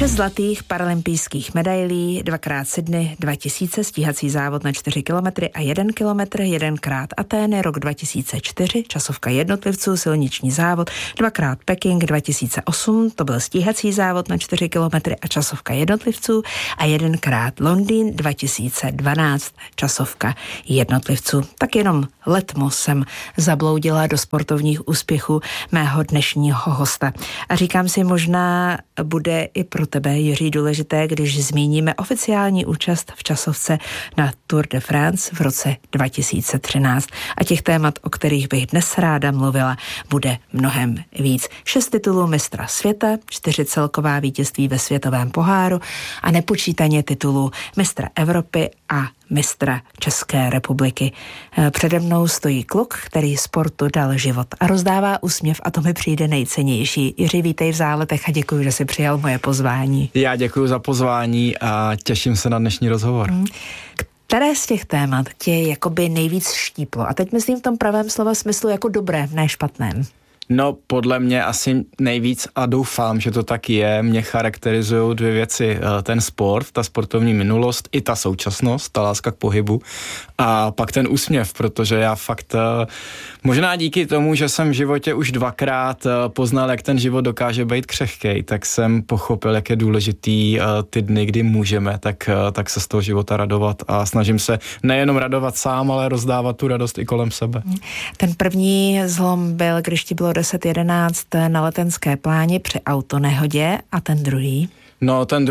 6 zlatých paralympijských medailí, 2x Sydney 2000, stíhací závod na 4 kilometry a 1 kilometr, 1x Atény, rok 2004, časovka jednotlivců, silniční závod, 2x Peking 2008, to byl stíhací závod na 4 kilometry a časovka jednotlivců a 1x Londýn 2012, časovka jednotlivců. Tak jenom letmo jsem zabloudila do sportovních úspěchů mého dnešního hosta. A říkám si, možná bude i pro tebe, Jiří, důležité, když zmíníme oficiální účast v časovce na Tour de France v roce 2013. A těch témat, o kterých bych dnes ráda mluvila, bude mnohem víc. 6 titulů mistra světa, 4 celková vítězství ve světovém poháru a nepočítaně titulů mistra Evropy a mistra České republiky. Přede mnou stojí kluk, který sportu dal život a rozdává úsměv a to mi přijde nejcennější. Jiří, vítej v Záletech a děkuji, že jsi přijal moje pozvání. Já děkuji za pozvání a těším se na dnešní rozhovor. Které z těch témat tě jakoby nejvíc štíplo? A teď myslím v tom pravém slova smyslu jako dobré, ne špatném. No, podle mě asi nejvíc a doufám, že to tak je. Mě charakterizují 2 věci. Ten sport, ta sportovní minulost i ta současnost, ta láska k pohybu a pak ten úsměv, protože já fakt možná díky tomu, že jsem v životě už 2krát poznal, jak ten život dokáže být křehkej, tak jsem pochopil, jak je důležitý ty dny, kdy můžeme, tak se z toho života radovat a snažím se nejenom radovat sám, ale rozdávat tu radost i kolem sebe. Ten první zlom byl, když ti bylo 10-11 na Letenské pláni při autonehodě a ten druhý? No, ten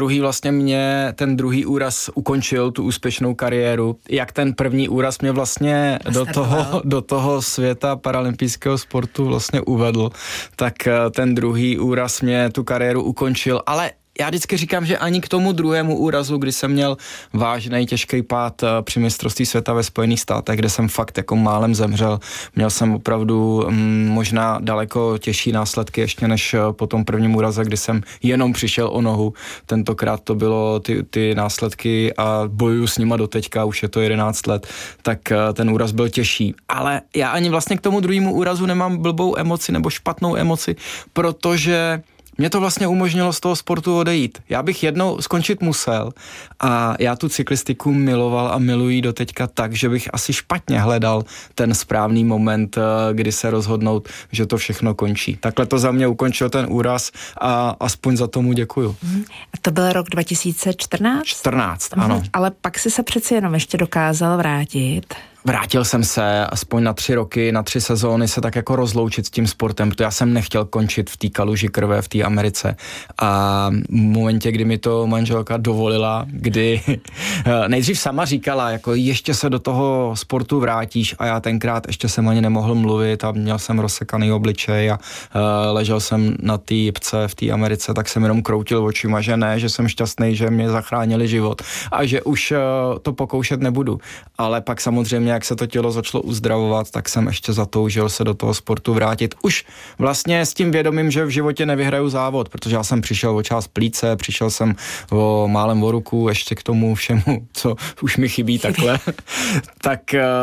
druhý úraz ukončil tu úspěšnou kariéru. Jak ten první úraz mě vlastně do toho světa paralympijského sportu vlastně uvedl, tak ten druhý úraz mě tu kariéru ukončil, ale já vždycky říkám, že ani k tomu druhému úrazu, kdy jsem měl vážný těžký pád při mistrovství světa ve Spojených státech, kde jsem fakt jako málem zemřel. Měl jsem opravdu možná daleko těžší následky ještě než po tom prvním úraze, kdy jsem jenom přišel o nohu. Tentokrát to bylo ty následky a bojuju s nima doteďka, už je to 11 let, tak ten úraz byl těžší. Ale já ani vlastně k tomu druhému úrazu nemám blbou emoci nebo špatnou emoci, protože mě to vlastně umožnilo z toho sportu odejít. Já bych jednou skončit musel a já tu cyklistiku miloval a miluji doteďka tak, že bych asi špatně hledal ten správný moment, kdy se rozhodnout, že to všechno končí. Takhle to za mě ukončil ten úraz a aspoň za tomu děkuju. To byl rok 2014? 14, ano. Ale pak si se přeci jenom ještě dokázal vrátit. Vrátil jsem se aspoň na 3 roky, na 3 sezóny se tak jako rozloučit s tím sportem, protože já jsem nechtěl končit v té kaluži krve v té Americe. A v momentě, kdy mi to manželka dovolila, kdy nejdřív sama říkala, jako ještě se do toho sportu vrátíš a já tenkrát ještě jsem ani nemohl mluvit a měl jsem rozsekaný obličej a ležel jsem na té jipce v té Americe, tak jsem jenom kroutil očima, že ne, že jsem šťastný, že mě zachránili život a že už to pokoušet nebudu. Ale pak samozřejmě, jak se to tělo začalo uzdravovat, tak jsem ještě zatoužil se do toho sportu vrátit. Už vlastně s tím vědomím, že v životě nevyhraju závod, protože já jsem přišel o část plíce, přišel jsem málem o ruku, ještě k tomu všemu, co už mi chybí takhle. Tak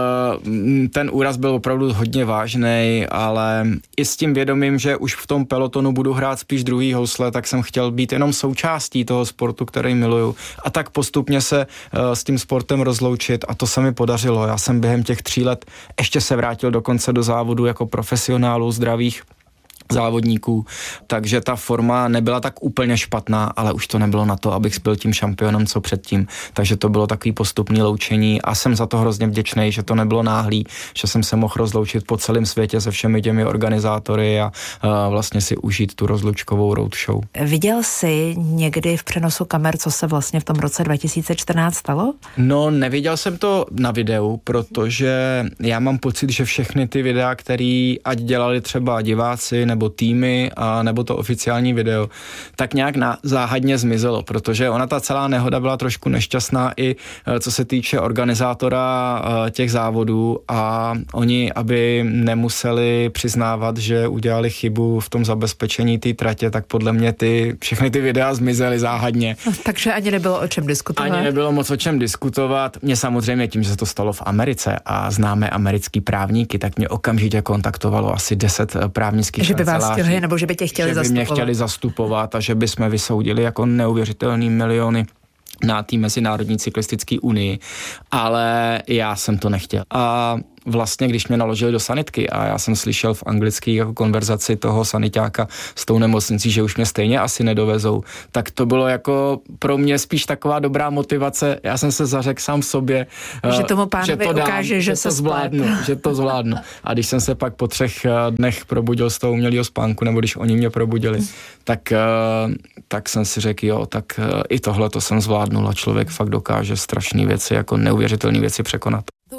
ten úraz byl opravdu hodně vážnej, ale i s tím vědomím, že už v tom pelotonu budu hrát spíš druhý housle, tak jsem chtěl být jenom součástí toho sportu, který miluju. A tak postupně se s tím sportem rozloučit a to se mi podařilo. Já jsem během těch 3 let ještě se vrátil dokonce do závodu jako profesionálů zdravých závodníků, takže ta forma nebyla tak úplně špatná, ale už to nebylo na to, abych byl tím šampionem, co předtím. Takže to bylo takový postupný loučení a jsem za to hrozně vděčný, že to nebylo náhlý, že jsem se mohl rozloučit po celém světě se všemi těmi organizátory a vlastně si užít tu rozlučkovou roadshow. Viděl jsi někdy v přenosu kamer, co se vlastně v tom roce 2014 stalo? No, neviděl jsem to na videu, protože já mám pocit, že všechny ty videa, které ať dělali třeba diváci nebo týmy a nebo to oficiální video, tak nějak záhadně zmizelo, protože ona ta celá nehoda byla trošku nešťastná i co se týče organizátora těch závodů a oni, aby nemuseli přiznávat, že udělali chybu v tom zabezpečení té tratě, tak podle mě všechny ty videa zmizely záhadně. Takže ani nebylo o čem diskutovat. Ani nebylo moc o čem diskutovat. Mě samozřejmě tím, že se to stalo v Americe a známe americký právníky, tak mě okamžitě kontaktovalo asi 10 právnických že by vás chtěli, nebo že by tě chtěli zastupovat. Že by mě chtěli zastupovat a že by jsme vysoudili jako neuvěřitelný miliony na té Mezinárodní cyklistické unii, ale já jsem to nechtěl. A vlastně, když mě naložili do sanitky a já jsem slyšel v anglické jako konverzaci toho sanitáka s tou nemocnicí, že už mě stejně asi nedovezou, tak to bylo jako pro mě spíš taková dobrá motivace. Já jsem se zařekl sám sobě, že tomu pánovi ukáže, že se to zvládnu. A když jsem se pak po 3 dnech probudil z toho umělého spánku, nebo když oni mě probudili, tak jsem si řekl, jo, tak i tohle to jsem zvládnul a člověk fakt dokáže strašné věci, jako neuvěřitelné věci překonat.